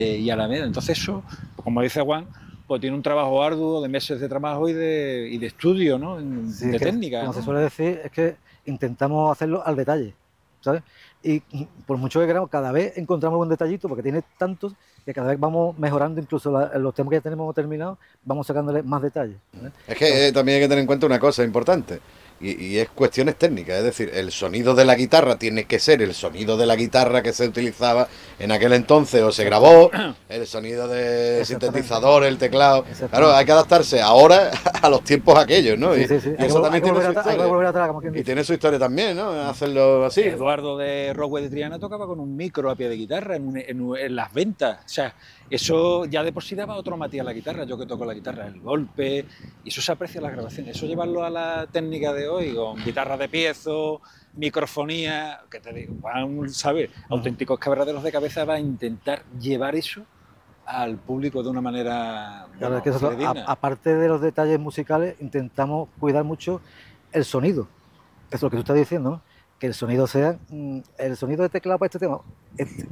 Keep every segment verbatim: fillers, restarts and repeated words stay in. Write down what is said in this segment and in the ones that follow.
y Alameda. Entonces eso, pues como dice Juan, pues tiene un trabajo arduo de meses de trabajo y de, y de estudio, ¿no? Sí, de es que, técnica, como ¿no? se suele decir, es que intentamos hacerlo al detalle, ¿sabes? Y por mucho que queramos, cada vez encontramos un detallito, porque tiene tantos que cada vez vamos mejorando, incluso la, los temas que ya tenemos terminados, vamos sacándole más detalles, ¿vale? Es que eh, Entonces, también hay que tener en cuenta una cosa importante. Y, y es cuestiones técnicas, es decir, el sonido de la guitarra tiene que ser el sonido de la guitarra que se utilizaba en aquel entonces o se grabó, el sonido de exactamente, sintetizador, el teclado. Claro, hay exactamente. que adaptarse ahora a los tiempos aquellos, ¿no? Sí, Y, sí, sí, y hay que, eso vol- hay también que tiene volver su atrás, hay que historia. volver atrás, como quien Y dice. tiene su historia también, ¿no? Hacerlo así. Eduardo de Rockwell de Triana tocaba con un micro a pie de guitarra en, un- en- en las ventas. O sea, eso ya de por sí daba otro matiz a la guitarra. Yo que toco la guitarra, el golpe, y eso se aprecia en las grabaciones. Eso llevarlo a la técnica de hoy, con guitarra de piezo, microfonía, que te digo, Juan, ¿sabes? Uh-huh. Auténticos quebraderos de cabeza va a intentar llevar eso al público de una manera, Claro, es bueno, que nosotros, a- fidedigna. aparte de los detalles musicales, intentamos cuidar mucho el sonido. Eso es lo que tú estás diciendo, ¿no? Que el sonido sea mm, el sonido de teclado para este tema, este.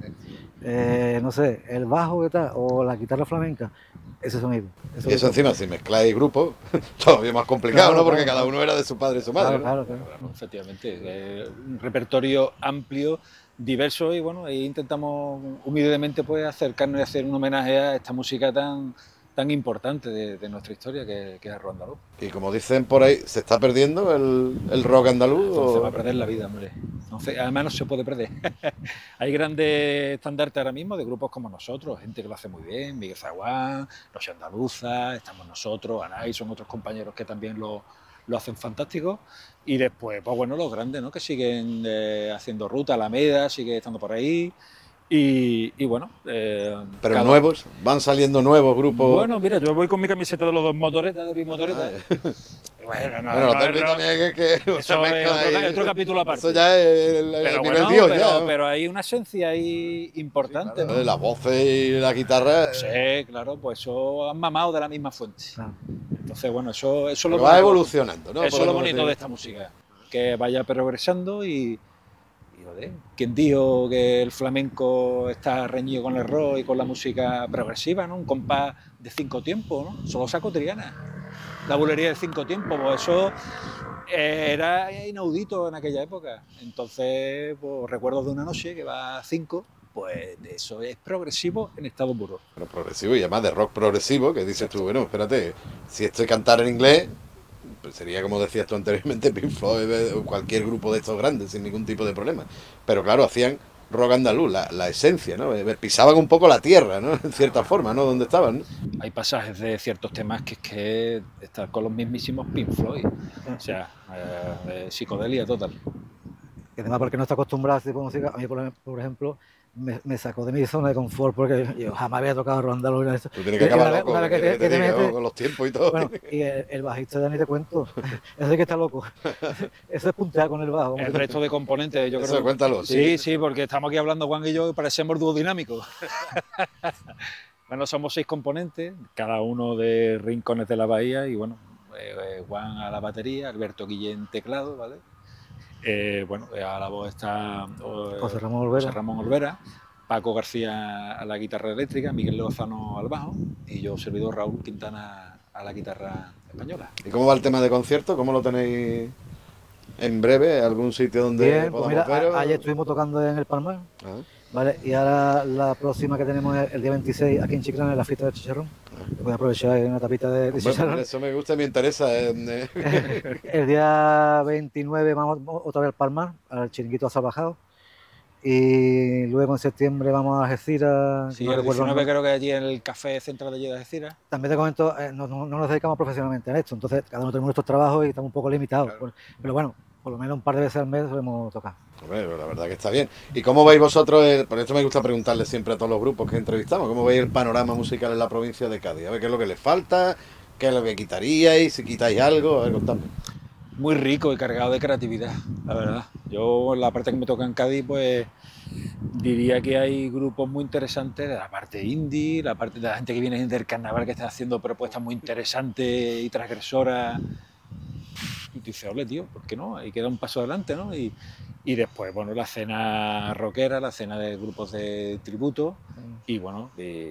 Eh, no sé, el bajo que tal, o la guitarra flamenca, ese sonido. Eso Y es eso lo que encima, si mezcláis grupos, todavía más complicado, claro, ¿no? Porque claro, cada claro, uno era de su padre y su madre, claro, ¿no? claro, claro. Bueno, efectivamente, eh, un repertorio amplio, diverso y bueno, ahí intentamos humildemente pues acercarnos y hacer un homenaje a esta música tan, tan importante de, de nuestra historia que, que es el rock andaluz. Y como dicen por ahí, ¿se está perdiendo el, el rock andaluz? Entonces va a O... perder la vida, hombre. Entonces, además no se puede perder. Hay grandes estandartes ahora mismo de grupos como nosotros, gente que lo hace muy bien, Miguel Zaguán, Los Andaluzas, estamos nosotros, Anay, son otros compañeros que también lo, lo hacen fantástico. Y después, pues bueno, los grandes, ¿no? Que siguen eh, haciendo ruta, Alameda sigue estando por ahí. Y, y bueno, eh, Pero cada... nuevos, van saliendo nuevos grupos. Bueno, mira, yo voy con mi camiseta de los dos motoretas, de Ah, Bimotoreta. Bueno, no, bueno, los no, derbis no, también es que se eso es mezcla otro, ahí. otro capítulo aparte. Eso ya es el, el Pero nivel bueno, Dios, pero, ya, ¿no? pero hay una esencia ahí importante, Claro, ¿no? las voces y la guitarra. Sí, claro, pues eso han mamado de la misma fuente. Claro. Entonces, bueno, eso, eso es lo Pero va bonito. evolucionando, ¿no? Eso es lo Podemos bonito decir. de esta música, que vaya progresando y, y joder, ¿quién dijo que el flamenco está reñido con el rock y con la música progresiva, ¿no? Un compás de cinco tiempos, ¿no? Solo saco Triana. La bulería de cinco tiempos, pues eso era inaudito en aquella época. Entonces, pues, recuerdo de una noche que va a cinco, pues eso es progresivo en estado puro. Pero progresivo y además de rock progresivo, que dices tú, bueno, espérate, si esto es cantar en inglés, pues sería como decías tú anteriormente, Pink Floyd o cualquier grupo de estos grandes sin ningún tipo de problema. Pero claro, hacían rock andaluz, la, la esencia, ¿no? Pisaban un poco la tierra, ¿no? En cierta forma, ¿no? Donde estaban, ¿no? Hay pasajes de ciertos temas que es que estar con los mismísimos Pink Floyd, o sea, eh, de psicodelia total. Y además, porque no está acostumbrado a este tipo de música, a mí, por, por ejemplo, me, me sacó de mi zona de confort porque yo jamás había tocado rock andaluz. Eso. Tú tienes Y, que y acabar una vez, loco, una vez que, que, que te, te que te diga, metes, con los tiempos y todo. bueno, y el, el bajista ya ni te cuento, eso sí que está loco. Eso es puntear con el bajo. El resto de componentes, yo Eso, creo. cuéntalo, Sí, sí. sí, porque estamos aquí hablando Juan y yo y parecemos dúo dinámico. Bueno, somos seis componentes, cada uno de rincones de la bahía y bueno, eh, Juan a la batería, Alberto Guillén teclado, ¿vale? Eh, bueno, a la voz está eh, José Ramón Olvera. José Ramón Olvera, Paco García a la guitarra eléctrica, Miguel Lozano al bajo y yo, servidor Raúl Quintana a la guitarra española. ¿Y cómo va el tema de concierto? ¿Cómo lo tenéis en breve? ¿Algún sitio donde Bien, podamos pues mira, veros? a, ayer estuvimos tocando en el Palmar, Ah, ¿vale? Y ahora la próxima que tenemos es el día veintiséis aquí en Chiclana, en la fiesta del chicharrón. Voy a aprovechar una tapita de, de hombre, chicharrón. eso me gusta y me interesa. eh. El día veintinueve vamos otra vez al Palmar, al chiringuito a Salvajado. Y luego en septiembre vamos a Algeciras. Sí, No el recuerdo, diecinueve no, creo que allí en el Café Central de allí de Algeciras. también te comento, eh, no, no, no nos dedicamos profesionalmente a esto, entonces cada uno tenemos nuestros trabajos y estamos un poco limitados. Claro. Por- pero bueno, por lo menos un par de veces al mes solemos tocar. Hombre, la verdad que está bien. ¿Y cómo veis vosotros, el, por esto me gusta preguntarle siempre a todos los grupos que entrevistamos, cómo veis el panorama musical en la provincia de Cádiz? A ver qué es lo que les falta, qué es lo que quitaríais, si quitáis algo, a ver, contadme. Muy rico y cargado de creatividad, la verdad. Yo, la parte que me toca en Cádiz, pues diría que hay grupos muy interesantes de la parte indie, la parte de la gente que viene del carnaval que está haciendo propuestas muy interesantes y transgresoras. Y tú dices, ole, tío, ¿por qué no? Ahí queda un paso adelante, ¿no? Y, Y después, bueno, la cena rockera, la cena de grupos de tributo, y bueno, y